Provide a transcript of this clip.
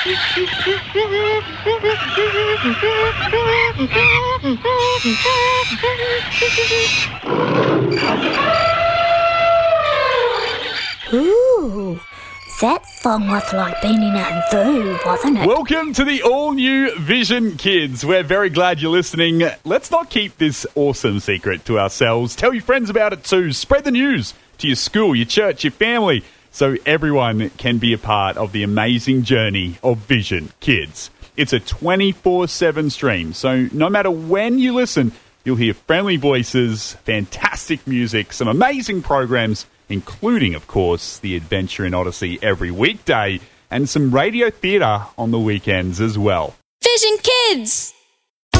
Ooh, that song was like being in a zoo, wasn't it? Welcome to the all-new Vision Kids. We're very glad you're listening. Let's not keep this awesome secret to ourselves. Tell your friends about it too. Spread the news to your school, your church, your family, so everyone can be a part of the amazing journey of Vision Kids. It's a 24/7 stream, so no matter when you listen, you'll hear friendly voices, fantastic music, some amazing programs, including, of course, the Adventure in Odyssey every weekday, and some radio theatre on the weekends as well. Vision Kids!